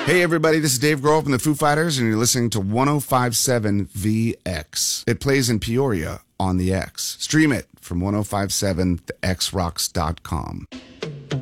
Hey everybody, this is Dave Grohl from the Foo Fighters, and you're listening to 105.7 VX. It plays in Peoria on the X. Stream it from 105.7thexrocks.com.